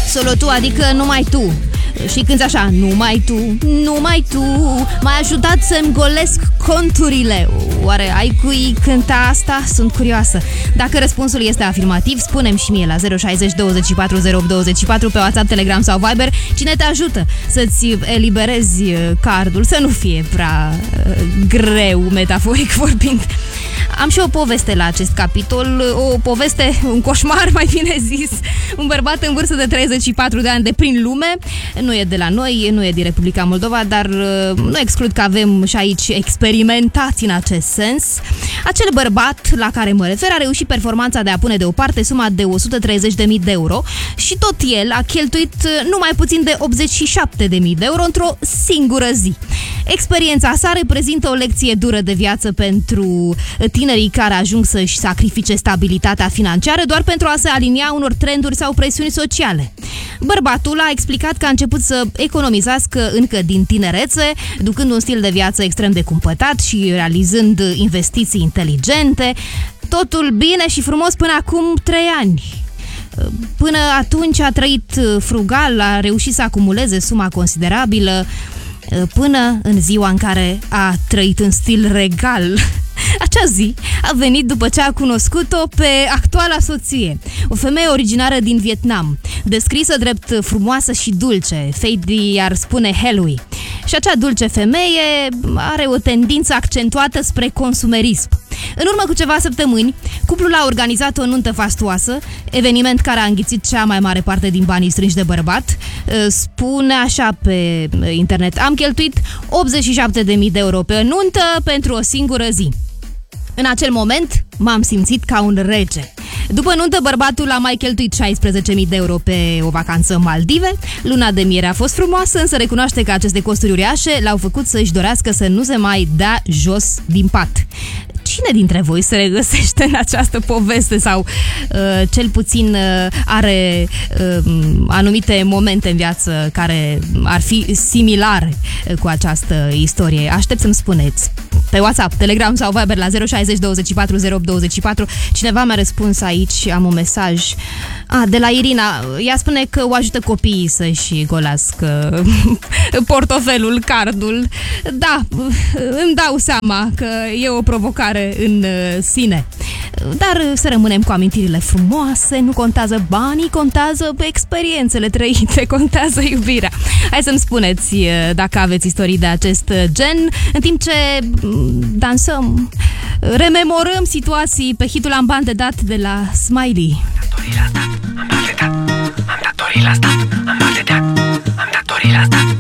Solo tu, adică numai tu. Și cânti așa: numai tu, numai tu m-ai ajutat să-mi golesc conturile. Oare ai cui cânta asta? Sunt curioasă. Dacă răspunsul este afirmativ, spune-mi și mie la 060 24 08 24 pe WhatsApp, Telegram sau Viber cine te ajută să-ți eliberezi cardul, să nu fie prea greu, metaforic vorbind. Am și o poveste la acest capitol, o poveste, un coșmar mai bine zis. Un bărbat în vârstă de 34 de ani de prin lume, nu e de la noi, nu e din Republica Moldova, dar nu exclud că avem și aici experimentați în acest sens. Acel bărbat la care mă refer a reușit performanța de a pune deoparte suma de 130.000 de euro și tot el a cheltuit nu mai puțin de 87.000 de euro într-o singură zi. Experiența sa reprezintă o lecție dură de viață pentru tinerii care ajung să-și sacrifice stabilitatea financiară doar pentru a se alinia unor trenduri sau presiuni sociale. Bărbatul a explicat că a început să economizească încă din tinerețe, ducând un stil de viață extrem de cumpătat și realizând investiții inteligente. Totul bine și frumos până acum 3 ani. Până atunci a trăit frugal, a reușit să acumuleze suma considerabilă, până în ziua în care a trăit în stil regal. Acea zi a venit după ce a cunoscut-o pe actuala soție, o femeie originară din Vietnam, descrisă drept frumoasă și dulce, Fady ar spune Helui. Și acea dulce femeie are o tendință accentuată spre consumerism. În urmă cu ceva săptămâni, cuplul a organizat o nuntă fastuoasă, eveniment care a înghițit cea mai mare parte din banii strânși de bărbat. Spune așa pe internet: am cheltuit 87.000 de euro pe nuntă pentru o singură zi. În acel moment m-am simțit ca un rege. După nuntă, bărbatul a mai cheltuit 16.000 de euro pe o vacanță în Maldive. Luna de miere a fost frumoasă, însă recunoaște că aceste costuri uriașe l-au făcut să-și dorească să nu se mai dea jos din pat. Cine dintre voi se regăsește în această poveste sau cel puțin are anumite momente în viață care ar fi similare cu această istorie? Aștept să-mi spuneți pe WhatsApp, Telegram sau Viber la 060 24 08 24. Cineva mi-a răspuns aici, am un mesaj de la Irina. Ea spune că o ajută copiii să-și golească portofelul, cardul. Da, îmi dau seama că e o provocare în sine. Dar să rămânem cu amintirile frumoase, nu contează banii, contează experiențele trăite, contează iubirea. Hai să-mi spuneți dacă aveți istorii de acest gen, în timp ce dansăm, rememorăm situații pe hitul Am bani de dat de la Smiley. Am datorii la stat, am datorii la stat, am bani de dat, am datorii la stat.